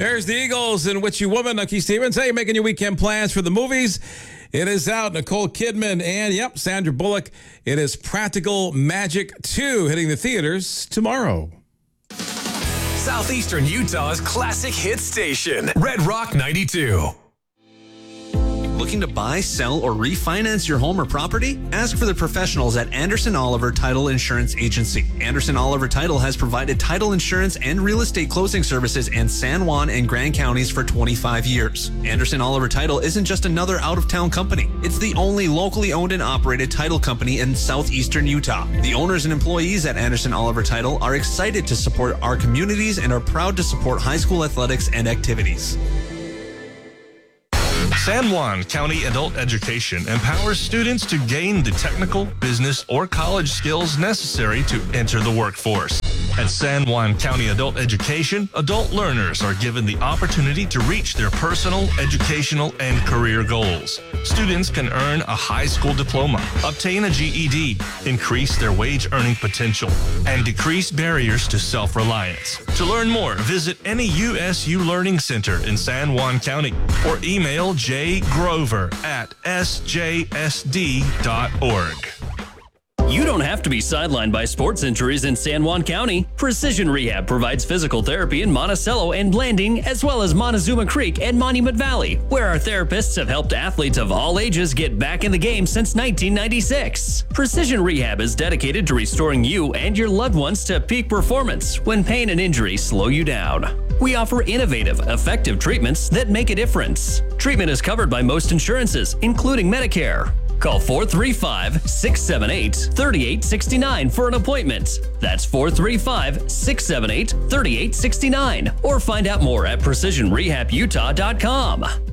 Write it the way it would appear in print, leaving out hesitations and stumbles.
There's the Eagles and Witchy Woman, Nucky Stevens. Hey, making your weekend plans for the movies. It is out. Nicole Kidman and, Sandra Bullock. It is Practical Magic 2 hitting the theaters tomorrow. Southeastern Utah's classic hit station, Red Rock 92. Looking to buy, sell, or refinance your home or property? Ask for the professionals at Anderson Oliver Title Insurance Agency. Anderson Oliver Title has provided title insurance and real estate closing services in San Juan and Grand counties for 25 years. Anderson Oliver Title isn't just another out-of-town company. It's the only locally owned and operated title company in southeastern Utah. The owners and employees at Anderson Oliver Title are excited to support our communities and are proud to support high school athletics and activities. San Juan County Adult Education empowers students to gain the technical, business, or college skills necessary to enter the workforce. At San Juan County Adult Education, adult learners are given the opportunity to reach their personal, educational, and career goals. Students can earn a high school diploma, obtain a GED, increase their wage earning potential, and decrease barriers to self-reliance. To learn more, visit any USU Learning Center in San Juan County or email jgrover@sjsd.org. You don't have to be sidelined by sports injuries in San Juan County. Precision Rehab provides physical therapy in Monticello and Blanding, as well as Montezuma Creek and Monument Valley, where our therapists have helped athletes of all ages get back in the game since 1996. Precision Rehab is dedicated to restoring you and your loved ones to peak performance when pain and injury slow you down. We offer innovative, effective treatments that make a difference. Treatment is covered by most insurances, including Medicare. Call 435-678-3869 for an appointment. That's 435-678-3869. Or find out more at PrecisionRehabUtah.com.